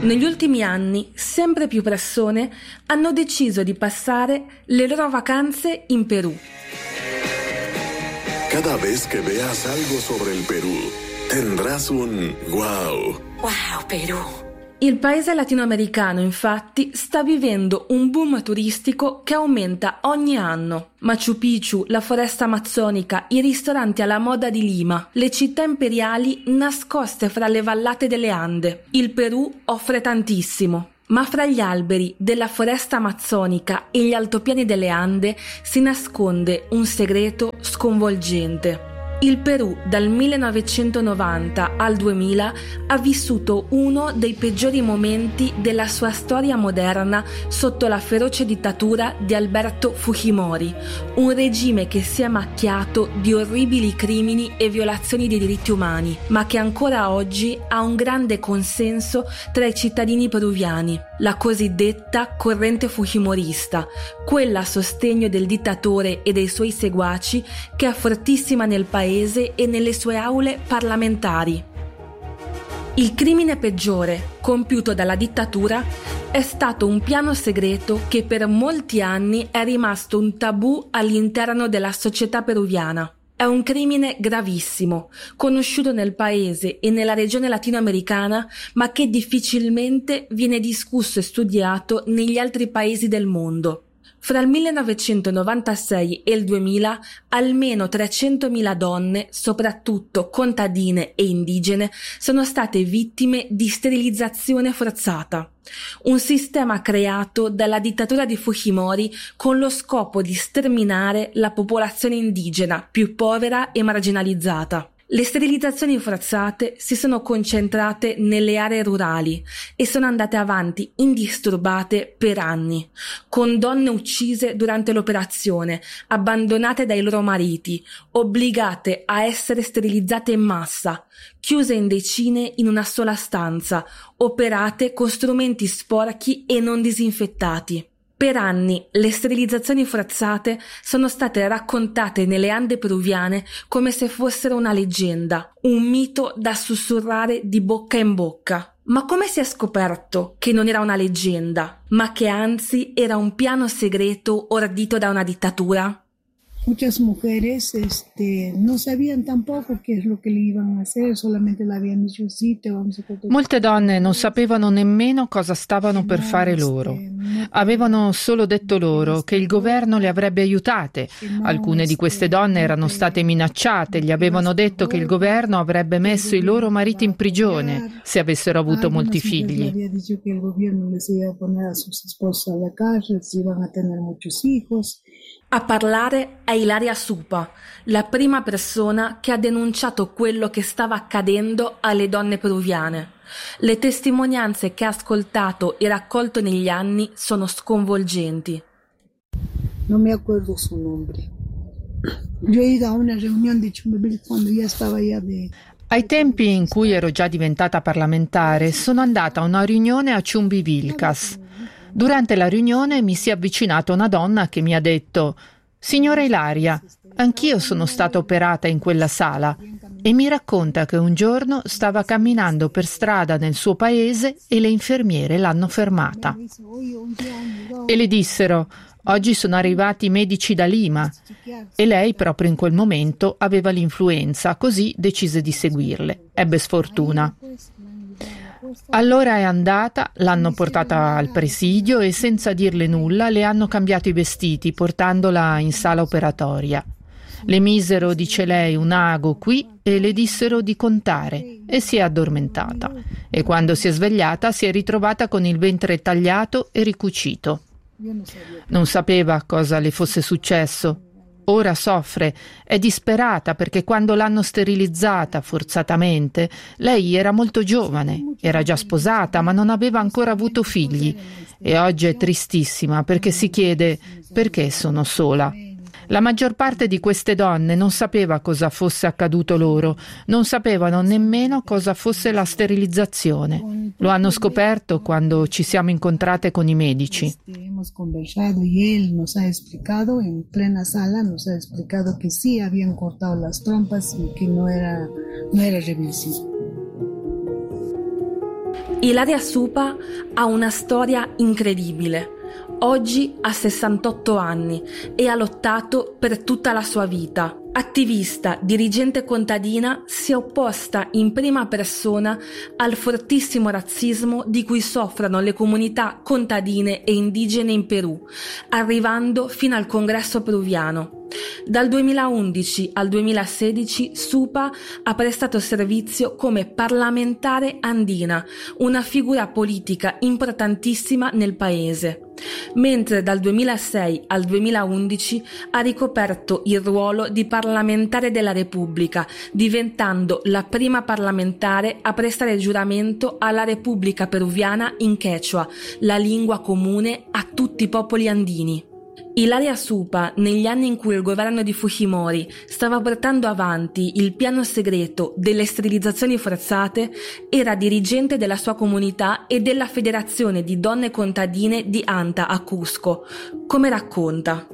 Negli ultimi anni, sempre più persone hanno deciso di passare le loro vacanze in Perù. Cada vez que veas algo sobre el Perú, tendrás un wow. Wow, Perù. Il paese latinoamericano, infatti, sta vivendo un boom turistico che aumenta ogni anno. Machu Picchu, la foresta amazzonica, i ristoranti alla moda di Lima, le città imperiali nascoste fra le vallate delle Ande. Il Perù offre tantissimo. Ma fra gli alberi della foresta amazzonica e gli altopiani delle Ande si nasconde un segreto sconvolgente. Il Perù dal 1990 al 2000 ha vissuto uno dei peggiori momenti della sua storia moderna sotto la feroce dittatura di Alberto Fujimori, un regime che si è macchiato di orribili crimini e violazioni dei diritti umani, ma che ancora oggi ha un grande consenso tra i cittadini peruviani, la cosiddetta corrente fujimorista, quella a sostegno del dittatore e dei suoi seguaci che è fortissima nel paese e nelle sue aule parlamentari. Il crimine peggiore compiuto dalla dittatura è stato un piano segreto che per molti anni è rimasto un tabù all'interno della società peruviana. È un crimine gravissimo, conosciuto nel paese e nella regione latinoamericana, ma che difficilmente viene discusso e studiato negli altri paesi del mondo. Fra il 1996 e il 2000 almeno 300.000 donne, soprattutto contadine e indigene, sono state vittime di sterilizzazione forzata. Un sistema creato dalla dittatura di Fujimori con lo scopo di sterminare la popolazione indigena più povera e marginalizzata. Le sterilizzazioni forzate si sono concentrate nelle aree rurali e sono andate avanti indisturbate per anni, con donne uccise durante l'operazione, abbandonate dai loro mariti, obbligate a essere sterilizzate in massa, chiuse in decine in una sola stanza, operate con strumenti sporchi e non disinfettati. Per anni le sterilizzazioni forzate sono state raccontate nelle Ande peruviane come se fossero una leggenda, un mito da sussurrare di bocca in bocca. Ma come si è scoperto che non era una leggenda, ma che anzi era un piano segreto ordito da una dittatura? Muchas mujeres no sabían tampoco qué es lo que le iban a hacer, solamente le habían dicho sì, te vamos a cortar. Molte donne non sapevano nemmeno cosa stavano per fare loro. Avevano solo detto loro che il governo le avrebbe aiutate. Alcune di queste donne erano state minacciate, gli avevano detto che il governo avrebbe messo i loro mariti in prigione se avessero avuto molti figli. Había dicho que el gobierno les iba a poner a sus esposas a la cárcel, si iban a tener muchos hijos. A parlare è Ilaria Supa, la prima persona che ha denunciato quello che stava accadendo alle donne peruviane. Le testimonianze che ha ascoltato e raccolto negli anni sono sconvolgenti. No me acuerdo su nombre. Yo he ido a una reunión de Chumbivilcas cuando ya estaba ya de... Ai tempi in cui ero già diventata parlamentare, sono andata a una riunione a Chumbivilcas. Durante la riunione mi si è avvicinata una donna che mi ha detto: «Signora Ilaria, anch'io sono stata operata in quella sala», e mi racconta che un giorno stava camminando per strada nel suo paese e le infermiere l'hanno fermata. E le dissero: «Oggi sono arrivati i medici da Lima», e lei proprio in quel momento aveva l'influenza, così decise di seguirle. Ebbe sfortuna. Allora è andata, l'hanno portata al presidio e senza dirle nulla le hanno cambiato i vestiti portandola in sala operatoria. Le misero, dice lei, un ago qui e le dissero di contare e si è addormentata. E quando si è svegliata si è ritrovata con il ventre tagliato e ricucito. Non sapeva cosa le fosse successo. Ora soffre, è disperata perché quando l'hanno sterilizzata forzatamente, lei era molto giovane, era già sposata ma non aveva ancora avuto figli e oggi è tristissima perché si chiede perché sono sola. La maggior parte di queste donne non sapeva cosa fosse accaduto loro, non sapevano nemmeno cosa fosse la sterilizzazione. Lo hanno scoperto quando ci siamo incontrate con i medici. Hemos conversado y él nos ha explicado en plena sala, nos ha explicado que sí habían cortado las trompas y que no era reversible. Ilaria Supa ha una storia incredibile. Oggi ha 68 anni e ha lottato per tutta la sua vita. Attivista, dirigente contadina, si è opposta in prima persona al fortissimo razzismo di cui soffrono le comunità contadine e indigene in Perù, arrivando fino al Congresso peruviano. Dal 2011 al 2016 Supa ha prestato servizio come parlamentare andina, una figura politica importantissima nel paese, mentre dal 2006 al 2011 ha ricoperto il ruolo di parlamentare della Repubblica, diventando la prima parlamentare a prestare giuramento alla Repubblica peruviana in Quechua, la lingua comune a tutti i popoli andini. Ilaria Supa, negli anni in cui il governo di Fujimori stava portando avanti il piano segreto delle sterilizzazioni forzate, era dirigente della sua comunità e della Federazione di Donne Contadine di Anta a Cusco. Come racconta?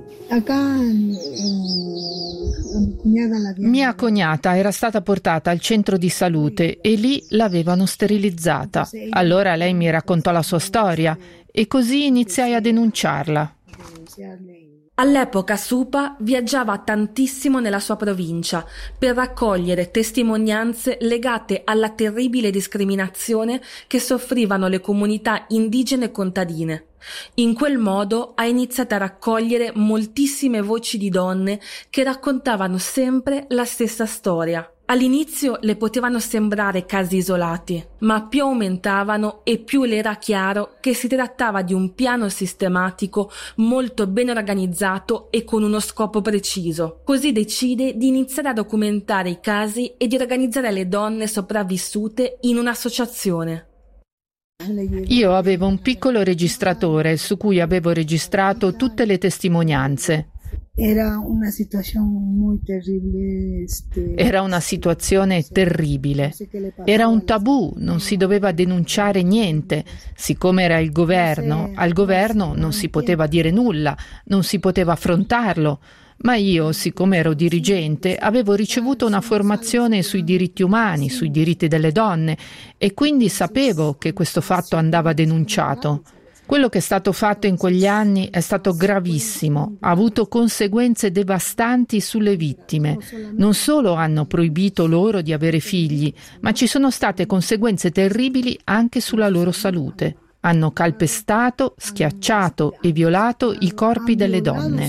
Mia cognata era stata portata al centro di salute e lì l'avevano sterilizzata. Allora lei mi raccontò la sua storia e così iniziai a denunciarla. All'epoca Supa viaggiava tantissimo nella sua provincia per raccogliere testimonianze legate alla terribile discriminazione che soffrivano le comunità indigene contadine. In quel modo ha iniziato a raccogliere moltissime voci di donne che raccontavano sempre la stessa storia. All'inizio le potevano sembrare casi isolati, ma più aumentavano e più le era chiaro che si trattava di un piano sistematico molto ben organizzato e con uno scopo preciso. Così decide di iniziare a documentare i casi e di organizzare le donne sopravvissute in un'associazione. Io avevo un piccolo registratore su cui avevo registrato tutte le testimonianze. Era una situazione terribile. Era una situazione terribile. Era un tabù, non si doveva denunciare niente. Siccome era il governo, al governo non si poteva dire nulla, non si poteva affrontarlo. Ma io, siccome ero dirigente, avevo ricevuto una formazione sui diritti umani, sui diritti delle donne, e quindi sapevo che questo fatto andava denunciato. Quello che è stato fatto in quegli anni è stato gravissimo, ha avuto conseguenze devastanti sulle vittime. Non solo hanno proibito loro di avere figli, ma ci sono state conseguenze terribili anche sulla loro salute. Hanno calpestato, schiacciato e violato i corpi delle donne.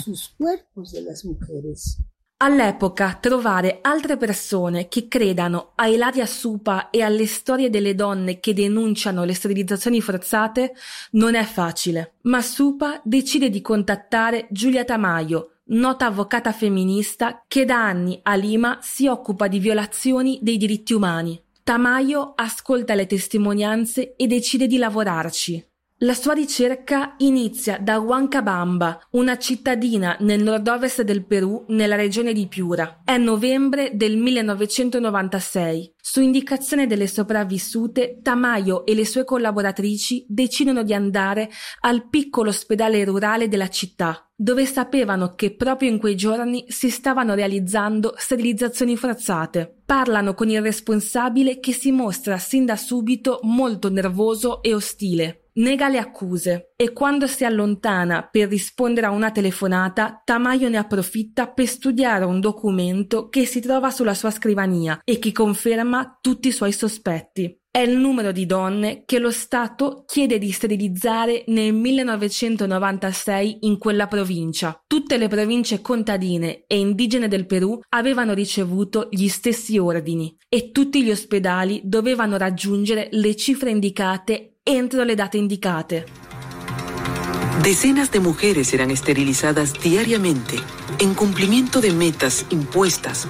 All'epoca trovare altre persone che credano a Ilaria Supa e alle storie delle donne che denunciano le sterilizzazioni forzate non è facile, ma Supa decide di contattare Giulia Tamayo, nota avvocata femminista che da anni a Lima si occupa di violazioni dei diritti umani. Tamayo ascolta le testimonianze e decide di lavorarci. La sua ricerca inizia da Huancabamba, una cittadina nel nord-ovest del Perù, nella regione di Piura. È novembre del 1996. Su indicazione delle sopravvissute, Tamayo e le sue collaboratrici decidono di andare al piccolo ospedale rurale della città, dove sapevano che proprio in quei giorni si stavano realizzando sterilizzazioni forzate. Parlano con il responsabile che si mostra sin da subito molto nervoso e ostile. Nega le accuse e quando si allontana per rispondere a una telefonata, Tamayo ne approfitta per studiare un documento che si trova sulla sua scrivania e che conferma tutti i suoi sospetti. È il numero di donne che lo Stato chiede di sterilizzare nel 1996 in quella provincia. Tutte le province contadine e indigene del Perù avevano ricevuto gli stessi ordini e tutti gli ospedali dovevano raggiungere le cifre indicate entro le date indicate. Decenas de mujeres eran esterilizadas diariamente en cumplimiento de metas impuestas.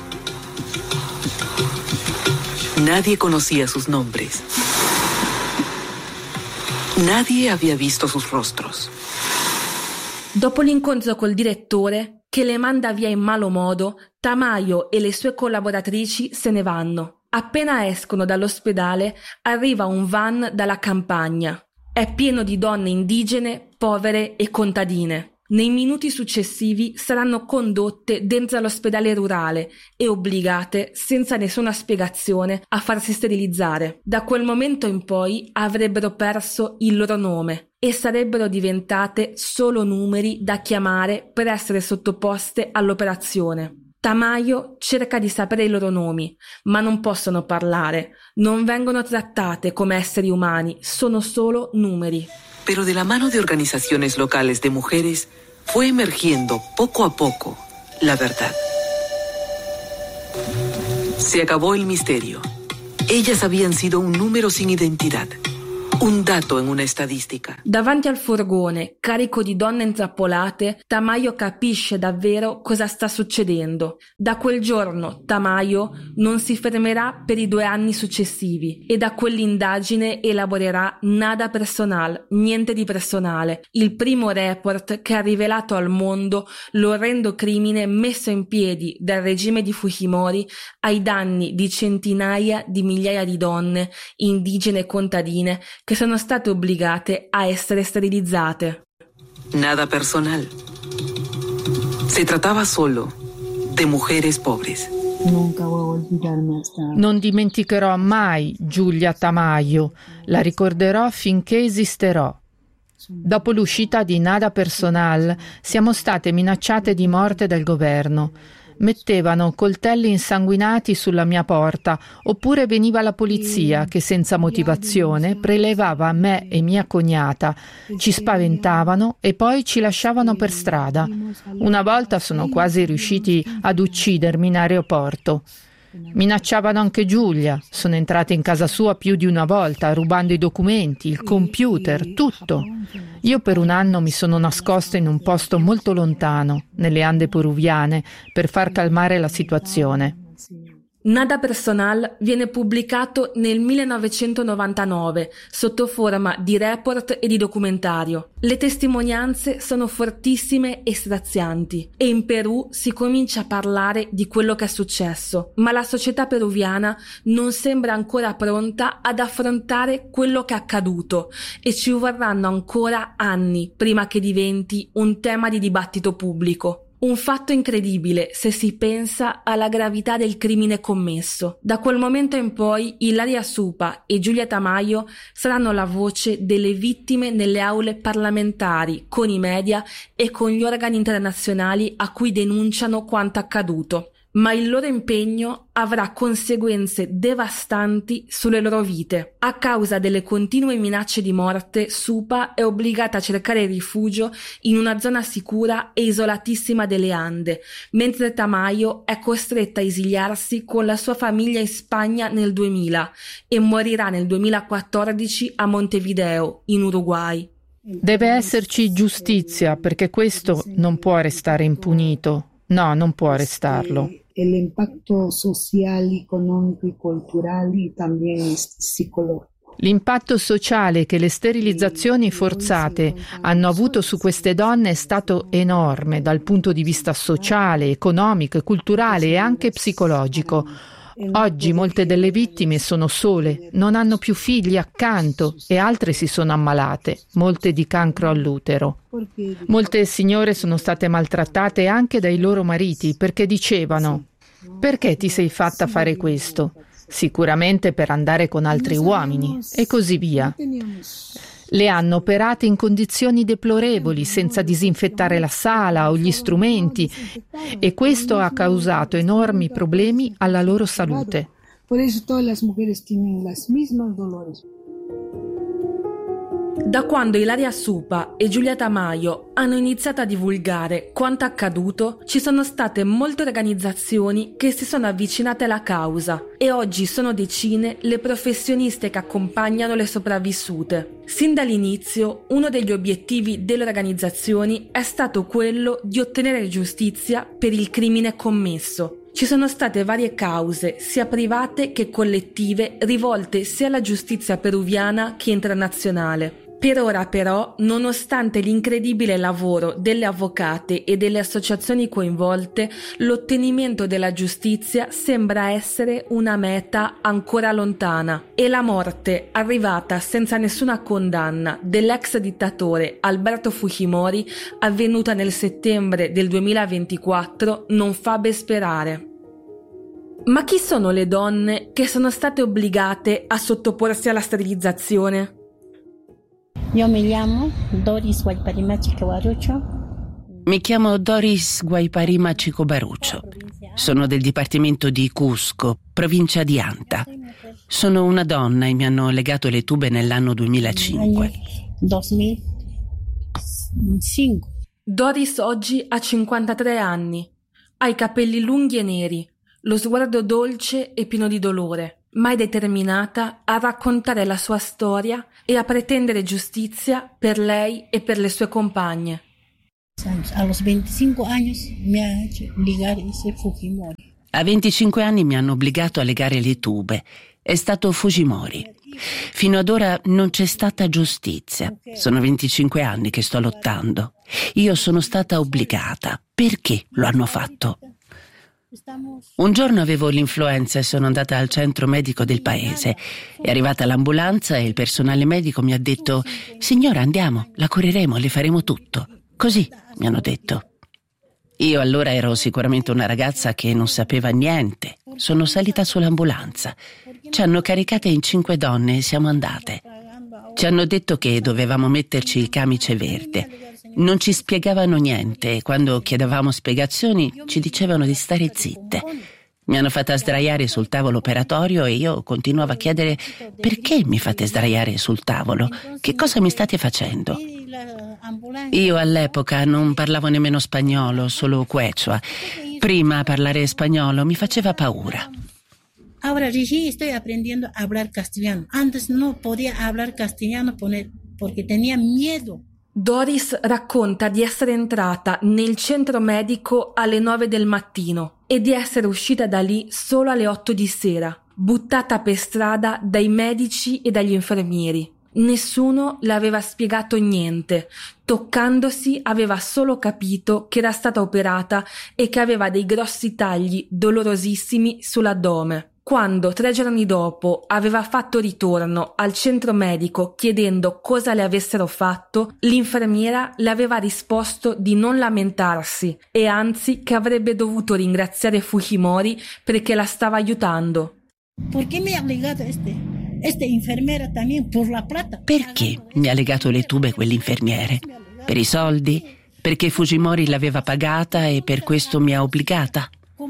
Nadie conocía sus nombres. Nadie había visto sus rostros. Dopo l'incontro col direttore, che le manda via in malo modo, Tamayo e le sue collaboratrici se ne vanno. Appena escono dall'ospedale, arriva un van dalla campagna. È pieno di donne indigene, povere e contadine. Nei minuti successivi saranno condotte dentro l'ospedale rurale e obbligate, senza nessuna spiegazione, a farsi sterilizzare. Da quel momento in poi avrebbero perso il loro nome e sarebbero diventate solo numeri da chiamare per essere sottoposte all'operazione. Tamayo cerca di sapere i loro nomi, ma non possono parlare, non vengono trattate come esseri umani, sono solo numeri. Pero de la mano de organizaciones locales de mujeres fue emergiendo poco a poco la verdad. Se acabó el misterio. Ellas habían sido un número sin identidad. Un dato in una estadistica. Davanti al furgone, carico di donne intrappolate, Tamayo capisce davvero cosa sta succedendo. Da quel giorno Tamayo non si fermerà per i 2 anni successivi e da quell'indagine elaborerà Nada Personal, niente di personale, il primo report che ha rivelato al mondo l'orrendo crimine messo in piedi dal regime di Fujimori ai danni di centinaia di migliaia di donne, indigene e contadine, che sono state obbligate a essere sterilizzate. Nada personal. Se trataba solo de mujeres pobres. Non dimenticherò mai Giulia Tamayo, la ricorderò finché esisterò. Dopo l'uscita di Nada Personal siamo state minacciate di morte dal governo. Mettevano coltelli insanguinati sulla mia porta, oppure veniva la polizia che senza motivazione prelevava me e mia cognata, ci spaventavano e poi ci lasciavano per strada. Una volta sono quasi riusciti ad uccidermi in aeroporto. Minacciavano anche Giulia, sono entrate in casa sua più di una volta, rubando i documenti, il computer, tutto. Io per 1 anno mi sono nascosta in un posto molto lontano, nelle Ande peruviane, per far calmare la situazione. Nada Personal viene pubblicato nel 1999 sotto forma di report e di documentario. Le testimonianze sono fortissime e strazianti e in Perù si comincia a parlare di quello che è successo, ma la società peruviana non sembra ancora pronta ad affrontare quello che è accaduto e ci vorranno ancora anni prima che diventi un tema di dibattito pubblico. Un fatto incredibile se si pensa alla gravità del crimine commesso. Da quel momento in poi Ilaria Supa e Giulia Tamayo saranno la voce delle vittime nelle aule parlamentari, con i media e con gli organi internazionali a cui denunciano quanto accaduto. Ma il loro impegno avrà conseguenze devastanti sulle loro vite. A causa delle continue minacce di morte, Supa è obbligata a cercare rifugio in una zona sicura e isolatissima delle Ande, mentre Tamayo è costretta a esiliarsi con la sua famiglia in Spagna nel 2000 e morirà nel 2014 a Montevideo, in Uruguay. Deve esserci giustizia, perché questo non può restare impunito. No, non può restarlo. El impacto social, económico y cultural y también psicológico. L'impatto sociale che le sterilizzazioni forzate hanno avuto su queste donne è stato enorme dal punto di vista sociale, economico, culturale e anche psicologico. Oggi molte delle vittime sono sole, non hanno più figli accanto e altre si sono ammalate, molte di cancro all'utero. Molte signore sono state maltrattate anche dai loro mariti perché dicevano: «Perché ti sei fatta fare questo?» Sicuramente per andare con altri uomini e così via. Le hanno operate in condizioni deplorevoli, senza disinfettare la sala o gli strumenti, e questo ha causato enormi problemi alla loro salute. Por eso todas las mujeres tienen los mismos dolores. Da quando Ilaria Supa e Giulia Tamayo hanno iniziato a divulgare quanto accaduto, ci sono state molte organizzazioni che si sono avvicinate alla causa e oggi sono decine le professioniste che accompagnano le sopravvissute. Sin dall'inizio, uno degli obiettivi delle organizzazioni è stato quello di ottenere giustizia per il crimine commesso. Ci sono state varie cause, sia private che collettive, rivolte sia alla giustizia peruviana che internazionale. Per ora però, nonostante l'incredibile lavoro delle avvocate e delle associazioni coinvolte, l'ottenimento della giustizia sembra essere una meta ancora lontana e la morte, arrivata senza nessuna condanna, dell'ex dittatore Alberto Fujimori, avvenuta nel settembre del 2024, non fa ben sperare. Ma chi sono le donne che sono state obbligate a sottoporsi alla sterilizzazione? Io mi chiamo Doris Guayparima Chicobaruccio. Mi chiamo Doris Guayparima Chicobaruccio. Sono del dipartimento di Cusco, provincia di Anta. Sono una donna e mi hanno legato le tube nell'anno 2005. 2005. Doris oggi ha 53 anni. Ha i capelli lunghi e neri, lo sguardo dolce e pieno di dolore, ma è determinata a raccontare la sua storia e a pretendere giustizia per lei e per le sue compagne. A los 25 años me ha hecho ligar ese Fujimori. A 25 anni mi hanno obbligato a legare le tube. È stato Fujimori. Fino ad ora non c'è stata giustizia. Sono 25 anni che sto lottando. Io sono stata obbligata. Perché lo hanno fatto? Un giorno avevo l'influenza e sono andata al centro medico del paese. È arrivata l'ambulanza e il personale medico mi ha detto: signora, andiamo, la cureremo, le faremo tutto. Così mi hanno detto. Io allora ero sicuramente una ragazza che non sapeva niente. Sono salita sull'ambulanza. Ci hanno caricate in 5 donne e siamo andate. Ci hanno detto che dovevamo metterci il camice verde. Non ci spiegavano niente e quando chiedevamo spiegazioni ci dicevano di stare zitte. Mi hanno fatta sdraiare sul tavolo operatorio e io continuavo a chiedere: perché mi fate sdraiare sul tavolo? Che cosa mi state facendo? Io all'epoca non parlavo nemmeno spagnolo, solo quechua. Prima parlare spagnolo mi faceva paura. Ahora recién estoy aprendiendo a hablar castellano. Antes no podía hablar castellano porque tenía miedo. Doris racconta di essere entrata nel centro medico alle 9 del mattino e di essere uscita da lì solo alle 8 di sera, buttata per strada dai medici e dagli infermieri. Nessuno le aveva spiegato niente. Toccandosi aveva solo capito che era stata operata e che aveva dei grossi tagli dolorosissimi sull'addome. Quando 3 giorni dopo aveva fatto ritorno al centro medico chiedendo cosa le avessero fatto, l'infermiera le aveva risposto di non lamentarsi e anzi che avrebbe dovuto ringraziare Fujimori perché la stava aiutando. Perché mi ha legato este infermiera también por la plata? Perché mi ha legato le tube quell'infermiere? Per i soldi? Perché Fujimori l'aveva pagata e per questo mi ha obbligata?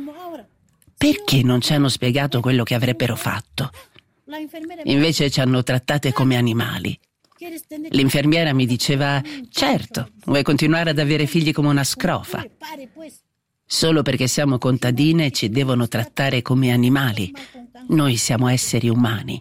Perché non ci hanno spiegato quello che avrebbero fatto? Invece ci hanno trattate come animali. L'infermiera mi diceva: certo, vuoi continuare ad avere figli come una scrofa. Solo perché siamo contadine ci devono trattare come animali. Noi siamo esseri umani.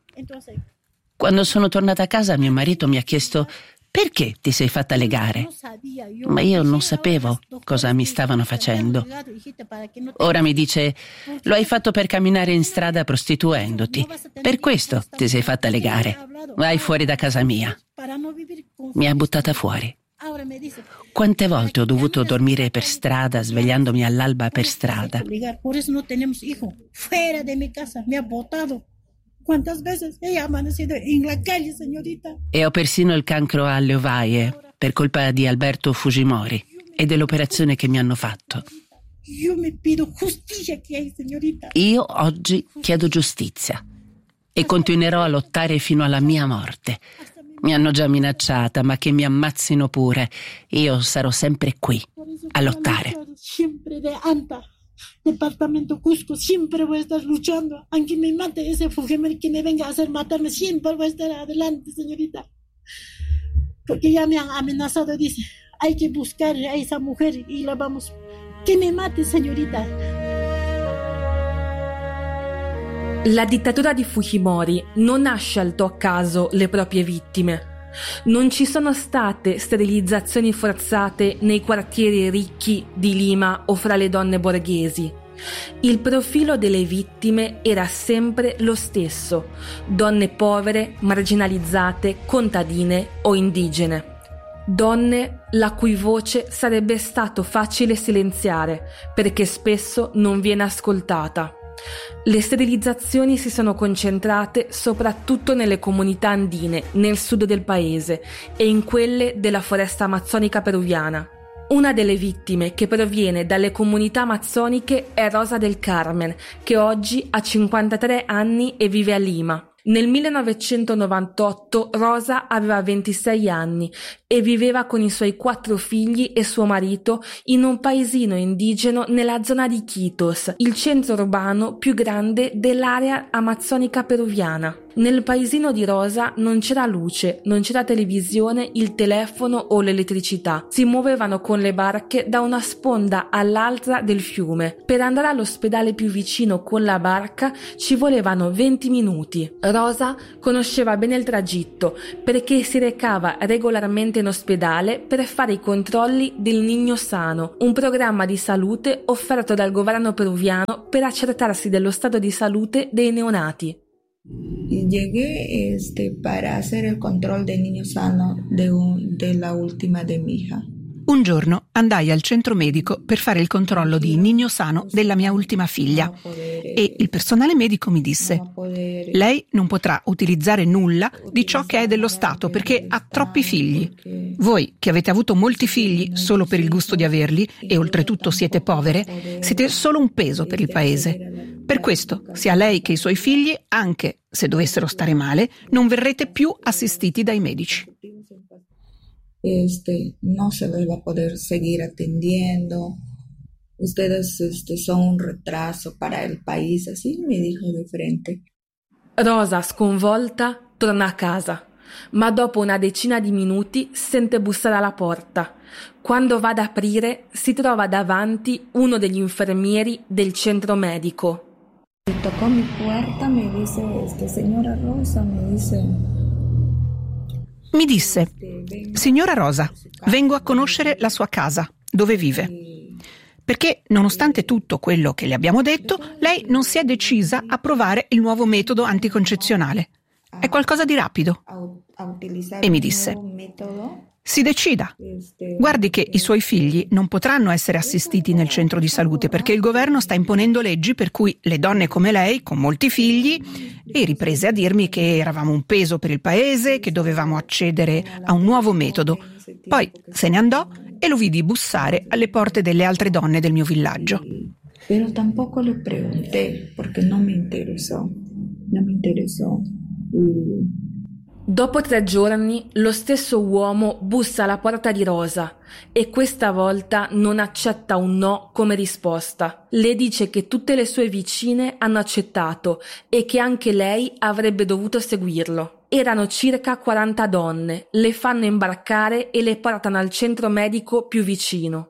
Quando sono tornata a casa mio marito mi ha chiesto: perché ti sei fatta legare? Ma io non sapevo cosa mi stavano facendo. Ora mi dice: lo hai fatto per camminare in strada prostituendoti. Per questo ti sei fatta legare. Vai fuori da casa mia. Mi ha buttata fuori. Quante volte ho dovuto dormire per strada, svegliandomi all'alba per strada. Por eso no tenemos hijo. Fuera de mi casa, me ha botado. ¿Cuántas veces he amanecido en la calle, señorita? E ho persino il cancro alle ovaie per colpa di Alberto Fujimori e dell'operazione che mi hanno fatto. Io mi pido giustizia, señorita. Io oggi chiedo giustizia e continuerò a lottare fino alla mia morte. Mi hanno già minacciata, ma che mi ammazzino pure. Io sarò sempre qui a lottare. Sempre de Anta. Departamento Cusco, siempre voy a estar luchando, aunque me mate ese Fujimori que me venga a hacer matarme, siempre voy a estar adelante, señorita, porque ya me han amenazado, dice, hay que buscar a esa mujer y la vamos, que me mate, señorita. La dittatura di Fujimori non ha scelto a caso le proprie vittime. Non ci sono state sterilizzazioni forzate nei quartieri ricchi di Lima o fra le donne borghesi. Il profilo delle vittime era sempre lo stesso: donne povere, marginalizzate, contadine o indigene. Donne la cui voce sarebbe stato facile silenziare perché spesso non viene ascoltata. Le sterilizzazioni si sono concentrate soprattutto nelle comunità andine, nel sud del paese e in quelle della foresta amazzonica peruviana. Una delle vittime che proviene dalle comunità amazzoniche è Rosa del Carmen, che oggi ha 53 anni e vive a Lima. Nel 1998 Rosa aveva 26 anni e viveva con i suoi 4 figli e suo marito in un paesino indigeno nella zona di Quitos, il centro urbano più grande dell'area amazzonica peruviana. Nel paesino di Rosa non c'era luce, non c'era televisione, il telefono o l'elettricità. Si muovevano con le barche da una sponda all'altra del fiume. Per andare all'ospedale più vicino con la barca ci volevano 20 minuti. Rosa conosceva bene il tragitto perché si recava regolarmente in ospedale per fare i controlli del Niño Sano, un programma di salute offerto dal governo peruviano per accertarsi dello stato di salute dei neonati. Llegué para hacer el control del niño sano de la última de mi hija. Un giorno andai al centro medico per fare il controllo di Niño Sano della mia ultima figlia e il personale medico mi disse: lei non potrà utilizzare nulla di ciò che è dello Stato perché ha troppi figli. Voi che avete avuto molti figli solo per il gusto di averli e oltretutto siete povere, siete solo un peso per il paese. Per questo, sia lei che i suoi figli, anche se dovessero stare male, non verrete più assistiti dai medici. No se les va a poder seguir atendiendo. Ustedes son un retraso para el país, así me dijo de frente. Rosa, sconvolta, torna a casa, ma dopo una decina di minuti sente bussare alla porta. Quando va ad aprire, si trova davanti uno degli infermieri del centro medico. Tocó mi puerta, me dice, signora Rosa, Mi disse: signora Rosa, vengo a conoscere la sua casa, dove vive. Perché, nonostante tutto quello che le abbiamo detto, lei non si è decisa a provare il nuovo metodo anticoncezionale. È qualcosa di rapido. E mi disse: si decida. Guardi che i suoi figli non potranno essere assistiti nel centro di salute perché il governo sta imponendo leggi per cui le donne come lei, con molti figli, e riprese a dirmi che eravamo un peso per il paese, che dovevamo accedere a un nuovo metodo. Poi se ne andò e lo vidi bussare alle porte delle altre donne del mio villaggio. Pero tampoco le pregunté porque no me interesó. Dopo 3 giorni lo stesso uomo bussa alla porta di Rosa e questa volta non accetta un no come risposta. Le dice che tutte le sue vicine hanno accettato e che anche lei avrebbe dovuto seguirlo. Erano circa 40 donne, le fanno imbarcare e le portano al centro medico più vicino.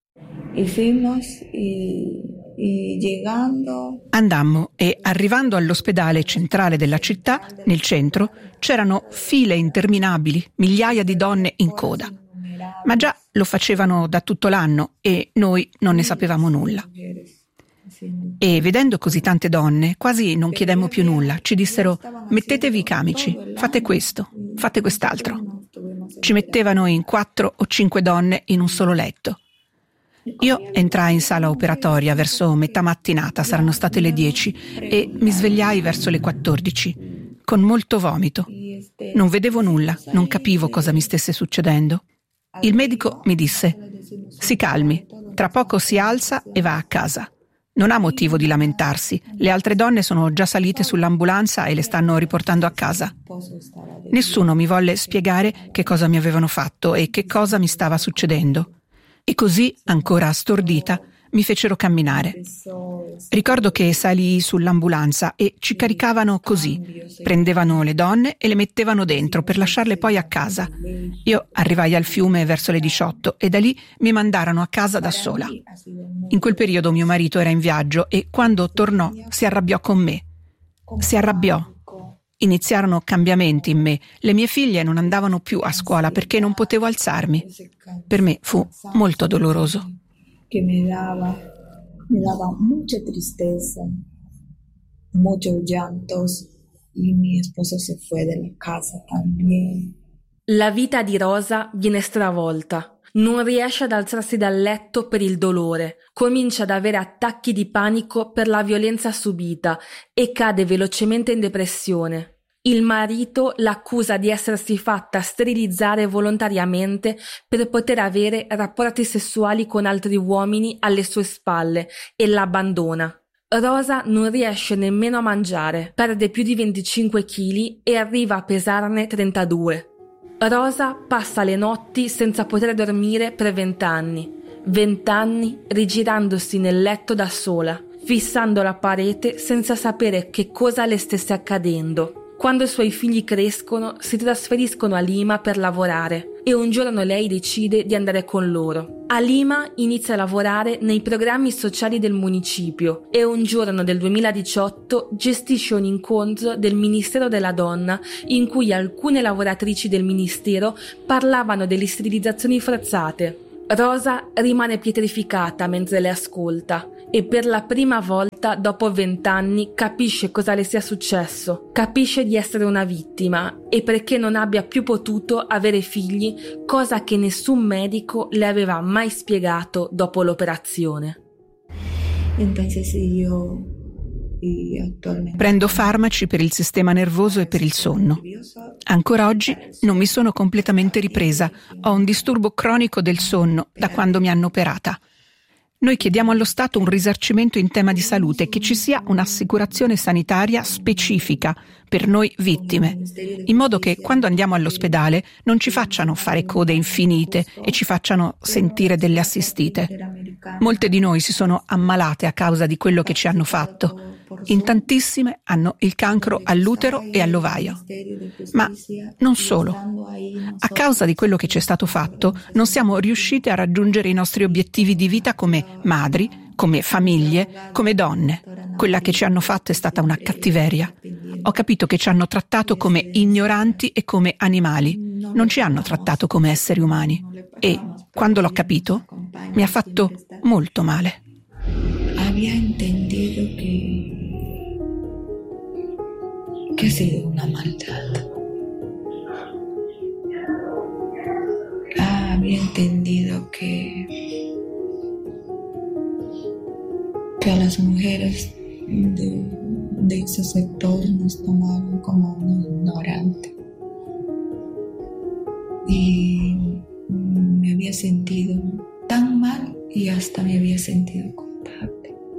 Andammo e, arrivando all'ospedale centrale della città, nel centro, c'erano file interminabili, migliaia di donne in coda. Ma già lo facevano da tutto l'anno e noi non ne sapevamo nulla. E vedendo così tante donne, quasi non chiedemmo più nulla. Ci dissero: mettetevi i camici, fate questo, fate quest'altro. Ci mettevano in 4 o 5 donne in un solo letto. Io entrai in sala operatoria verso metà mattinata, saranno state le 10, e mi svegliai verso le 14, con molto vomito. Non vedevo nulla, non capivo cosa mi stesse succedendo. Il medico mi disse: si calmi, tra poco si alza e va a casa. Non ha motivo di lamentarsi, le altre donne sono già salite sull'ambulanza e le stanno riportando a casa. Nessuno mi volle spiegare che cosa mi avevano fatto e che cosa mi stava succedendo. E così, ancora stordita, mi fecero camminare. Ricordo che salii sull'ambulanza e ci caricavano così. Prendevano le donne e le mettevano dentro per lasciarle poi a casa. Io arrivai al fiume verso le 18 e da lì mi mandarono a casa da sola. In quel periodo mio marito era in viaggio e quando tornò si arrabbiò con me. Si arrabbiò. Iniziarono cambiamenti in me. Le mie figlie non andavano più a scuola perché non potevo alzarmi. Per me fu molto doloroso. Che mi dava me daba mucha tristeza, muchos llantos, y mi esposo se fue de la casa también. La vita di Rosa viene stravolta. Non riesce ad alzarsi dal letto per il dolore, comincia ad avere attacchi di panico per la violenza subita e cade velocemente in depressione. Il marito l'accusa di essersi fatta sterilizzare volontariamente per poter avere rapporti sessuali con altri uomini alle sue spalle e l'abbandona. Rosa non riesce nemmeno a mangiare, perde più di 25 kg e arriva a pesarne 32. Rosa passa le notti senza poter dormire per 20 anni. 20 anni rigirandosi nel letto da sola, fissando la parete senza sapere che cosa le stesse accadendo. Quando i suoi figli crescono, si trasferiscono a Lima per lavorare e un giorno lei decide di andare con loro. A Lima inizia a lavorare nei programmi sociali del municipio e un giorno del 2018 gestisce un incontro del Ministero della Donna in cui alcune lavoratrici del ministero parlavano delle sterilizzazioni forzate. Rosa rimane pietrificata mentre le ascolta e per la prima volta dopo 20 anni capisce cosa le sia successo, capisce di essere una vittima e perché non abbia più potuto avere figli, cosa che nessun medico le aveva mai spiegato dopo l'operazione. Entonces io prendo farmaci per il sistema nervoso e per il sonno. Ancora oggi non mi sono completamente ripresa, ho un disturbo cronico del sonno da quando mi hanno operata. Noi chiediamo allo Stato un risarcimento in tema di salute, che ci sia un'assicurazione sanitaria specifica per noi vittime, in modo che quando andiamo all'ospedale non ci facciano fare code infinite e ci facciano sentire delle assistite. Molte di noi si sono ammalate a causa di quello che ci hanno fatto. In tantissime hanno il cancro all'utero e all'ovaio. Ma non solo. A causa di quello che ci è stato fatto, non siamo riuscite a raggiungere i nostri obiettivi di vita come madri, come famiglie, come donne. Quella che ci hanno fatto è stata una cattiveria. Ho capito che ci hanno trattato come ignoranti e come animali. Non ci hanno trattato come esseri umani. E, quando l'ho capito, mi ha fatto molto male. Había entendido que ha sido una maldad. Había entendido que a las mujeres de ese sector nos tomaron como un ignorante. Y me había sentido tan mal y hasta me había sentido culpable.